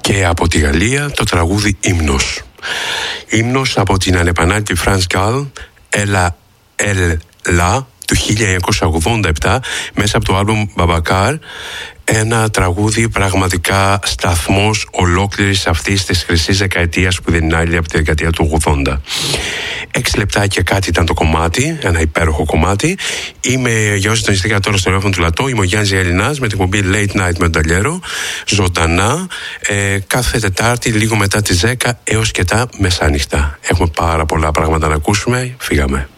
Και από τη Γαλλία το τραγούδι «Ύμνος». Ύμνος από την ανεπανάληπτη France Gall, «Έλα, Έλα» του 1987, μέσα από το άλμπουμ Babacar. Ένα τραγούδι πραγματικά σταθμός ολόκληρης αυτής της χρυσής δεκαετίας που δεν είναι άλλη από τη δεκαετία του 80. 6 λεπτά και κάτι ήταν το κομμάτι, ένα υπέροχο κομμάτι. Είμαι, για όσοι τον είστε τώρα στο ραδιόφωνο του Λατό, είμαι ο Γιάννης Ελληνάς με την εκπομπή Late Night με τον Ταλιέρο, ζωντανά, κάθε Τετάρτη λίγο μετά τις 10 έως και τα μεσάνυχτα. Έχουμε πάρα πολλά πράγματα να ακούσουμε, φύγαμε.